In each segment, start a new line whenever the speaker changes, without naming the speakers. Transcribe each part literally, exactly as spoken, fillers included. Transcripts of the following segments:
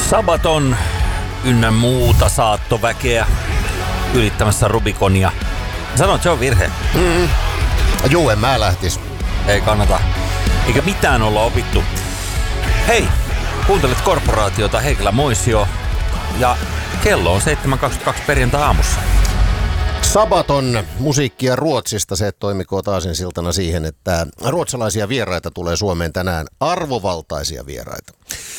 Sabaton ynnä muuta saattoväkeä ylittämässä Rubikonia. Sanoit, että se on virhe.
Mm. Juu, en mä lähtis.
Ei kannata. Eikä mitään olla opittu. Hei, kuuntelet Korporaatiota, Heikelä Moisio. Ja kello on seitsemän kaksikymmentäkaksi perjantai-aamussa.
Sabaton musiikkia Ruotsista, se toimikoo taasensiltana siihen, että ruotsalaisia vieraita tulee Suomeen tänään, arvovaltaisia vieraita.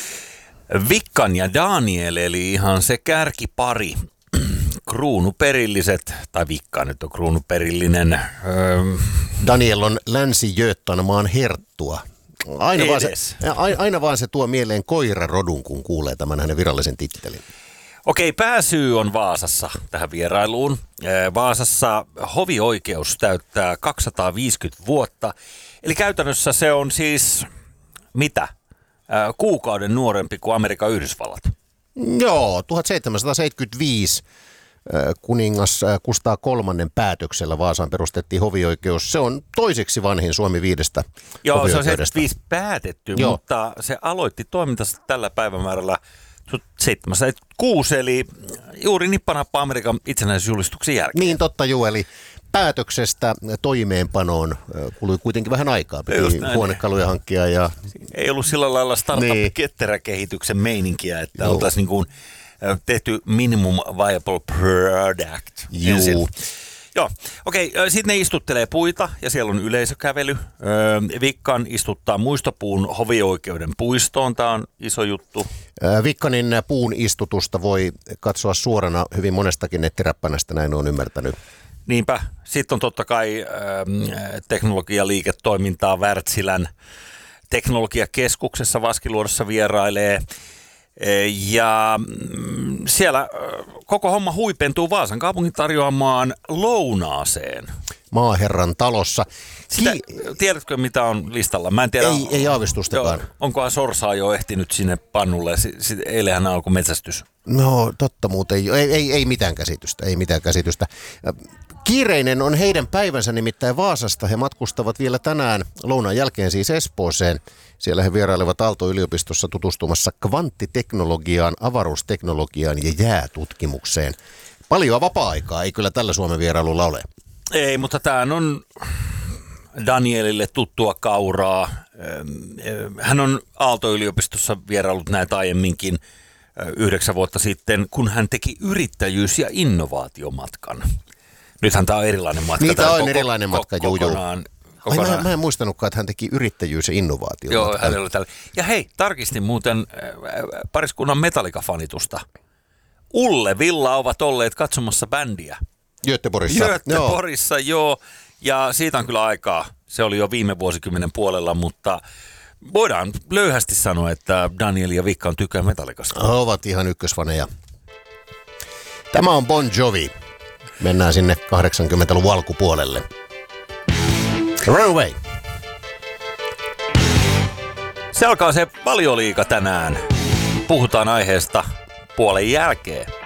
Vickan ja Daniel, eli ihan se kärkipari, kruunuperilliset, tai Vicka nyt on kruunuperillinen. Öö...
Daniel on Länsi-Göttanmaan herttua. Aina vaan, se, aina vaan se tuo mieleen koirarodun, kun kuulee tämän hänen virallisen tittelin.
Okei, pääsyy on Vaasassa tähän vierailuun. Vaasassa hovioikeus täyttää kaksisataaviisikymmentä vuotta. Eli käytännössä se on siis, mitä, kuukauden nuorempi kuin Amerikan Yhdysvallat.
Joo, tuhatseitsemänsataaseitsemänkymmentäviisi kuningas Kustaa kolmannen päätöksellä Vaasaan perustettiin hovioikeus. Se on toiseksi vanhin Suomi viidestä
Joo, se on
hovioikeudesta.
seitsemänkymmentäviisi päätetty,
Joo.
Mutta se aloitti toimintansa tällä päivämäärällä seitsemänkymmentäkuusi, eli juuri nippanappa Amerikan itsenäisyysjulistuksen jälkeen.
Niin totta, juu, eli päätöksestä toimeenpanoon kului kuitenkin vähän aikaa. Piti huonekaluja hankkia ja...
Ei ollut sillä lailla startup-ketteräkehityksen meininkiä, että Juu. oltaisiin niin kuin tehty minimum viable product.
Juu.
Ensin. Joo, okei. Sitten ne istuttelee puita ja siellä on yleisökävely. Vickan istuttaa muistopuun hovioikeuden puistoon. Tämä on iso juttu.
Vickanin puun istutusta voi katsoa suorana hyvin monestakin nettiräppänästä, näin olen ymmärtänyt.
Niinpä. Sitten on totta kai äh, teknologialiiketoimintaa Wärtsilän teknologiakeskuksessa Vaskiluodossa vierailee. Ja siellä koko homma huipentuu Vaasan kaupungin tarjoamaan lounaaseen.
Maaherran talossa.
Sitä, tiedätkö, mitä on listalla? Mä en tiedä.
Ei, ei aavistustakaan.
Joo, onkohan Sorsaa jo ehtinyt sinne pannulle? Eilenhän alkoi metsästys.
No, totta muuten. Ei, ei, ei mitään käsitystä. Ei mitään käsitystä. Kiireinen on heidän päivänsä, nimittäin Vaasasta. He matkustavat vielä tänään lounaan jälkeen siis Espooseen. Siellä he vierailevat Aalto-yliopistossa tutustumassa kvanttiteknologiaan, avaruusteknologiaan ja jäätutkimukseen. Paljon vapaa-aikaa ei kyllä tällä Suomen vierailulla ole.
Ei, mutta tämä on Danielille tuttua kauraa. Hän on Aalto-yliopistossa vierailut näitä aiemminkin yhdeksän vuotta sitten, kun hän teki yrittäjyys- ja innovaatiomatkan. Nythän tämä on erilainen matka.
Niitä on
koko,
erilainen matka, juu, juu. Ai, mä, mä en muistanutkaan, että hän teki yrittäjyys- ja innovaatio.
Joo, hänellä oli tällä. Ja hei, tarkistin muuten pariskunnan Metallica-fanitusta. Ulle Villa ovat olleet katsomassa bändiä.
Göteborgissa.
Göteborgissa, joo. joo. Ja siitä on kyllä aikaa. Se oli jo viime vuosikymmenen puolella, mutta voidaan löyhästi sanoa, että Daniel ja Vicka on tykkää Metallicasta.
Ovat ihan ykkösfaneja. Tämä on Bon Jovi. Mennään sinne kahdeksankymmentäluvun alkupuolelle. Runaway.
Se alkaa se Valioliiga tänään. Puhutaan aiheesta puolen jälkeen.